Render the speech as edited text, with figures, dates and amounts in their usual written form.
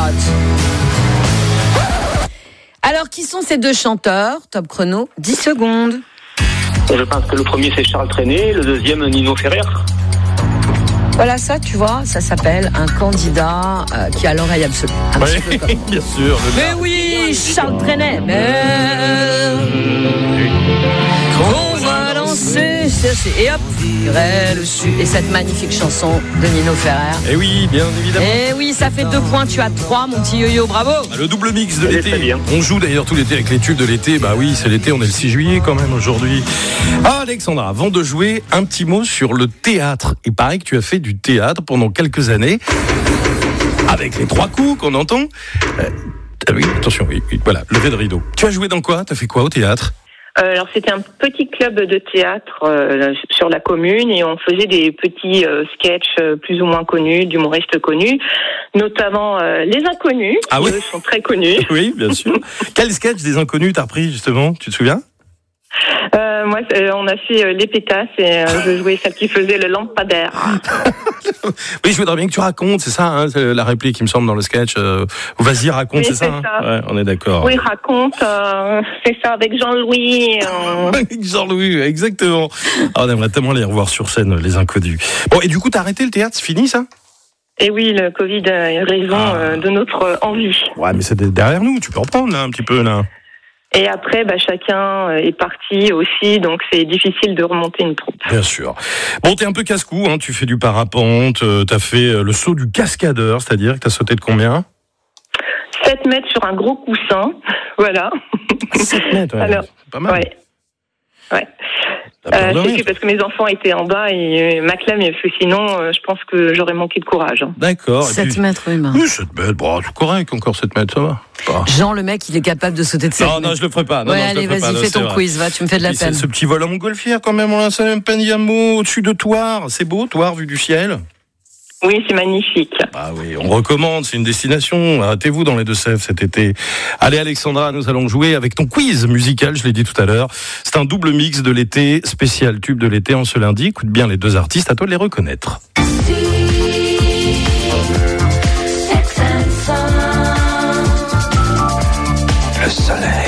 Alors, qui sont ces deux chanteurs? Top chrono, 10 secondes. Je pense que le premier c'est Charles Trenet, le deuxième Nino Ferrer. Voilà, ça, tu vois, ça s'appelle un candidat qui a l'oreille absolue. Oui, bien sûr. Mais oui, Charles Trenet. Mais on va danser. Et hop, et cette magnifique chanson de Nino Ferrer. Et oui, bien évidemment. Et oui, ça fait 2 points, tu as 3, mon petit yo-yo, bravo. Le double mix de l'été. On joue d'ailleurs tout l'été avec les tubes de l'été. Bah oui, c'est l'été, on est le 6 juillet quand même aujourd'hui. Ah, Alexandra, avant de jouer, un petit mot sur le théâtre. Il paraît que tu as fait du théâtre pendant quelques années. Avec les 3 coups qu'on entend. Oui, attention, oui, voilà, levé de rideau. Tu as joué dans quoi? Tu as fait quoi au théâtre? Alors c'était un petit club de théâtre sur la commune et on faisait des petits sketchs plus ou moins connus, d'humoristes connus, notamment Les Inconnus, qui eux sont très connus. Oui, bien sûr. Quel sketch des Inconnus t'as repris justement? Tu te souviens? Moi, on a fait Les Pétasses et je jouais celle qui faisait le lampadaire. Oui, je voudrais bien que tu racontes, c'est ça, hein, c'est la réplique qui me semble dans le sketch. Vas-y, raconte, oui, c'est ça, hein. Ouais, on est d'accord. Oui, raconte, c'est ça, avec Jean-Louis. Avec Jean-Louis, exactement. Ah, on aimerait tellement les revoir sur scène, Les Inconnus. Bon, et du coup, t'as arrêté le théâtre, c'est fini ça? Et oui, le Covid a raison de notre envie. Ouais, mais c'est derrière nous, tu peux reprendre là, un petit peu là. Et après, chacun est parti aussi, donc c'est difficile de remonter une troupe. Bien sûr. Bon, t'es un peu casse-cou, hein, tu fais du parapente, t'as fait le saut du cascadeur, c'est-à-dire que t'as sauté de combien? 7 mètres sur un gros coussin, voilà. 7 mètres, ouais. Alors, c'est pas mal. Ouais. C'est parce que mes enfants étaient en bas et m'acclamaient, parce que sinon, je pense que j'aurais manqué de courage. D'accord. 7 mètres, oui. Oui, 7 mètres, bon, c'est correct, encore 7 mètres, ça va. Jean, le mec, il est capable de sauter de 7 mètres. Non, je le ferai pas. Ouais, allez, vas-y, fais ton quiz, va, tu me fais de la peine. Ce petit vol en montgolfière, quand même, on a un Paniamo au-dessus de Thouars. C'est beau, Thouars, vu du ciel? Oui, c'est magnifique. Ah oui, on recommande, c'est une destination. Arrêtez-vous dans les Deux-Sèvres cet été. Allez Alexandra, nous allons jouer avec ton quiz musical, je l'ai dit tout à l'heure. C'est un double mix de l'été, spécial tube de l'été en ce lundi. Écoute bien les deux artistes, à toi de les reconnaître. Le soleil.